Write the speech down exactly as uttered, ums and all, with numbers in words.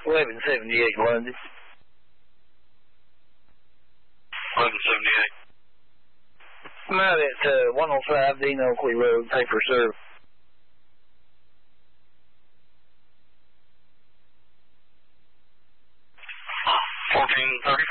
eleven seventy-eight, London. eleven seventy-eight. I'm out at uh, one oh five Dean Oakley Road, paper serve. fourteen thirty.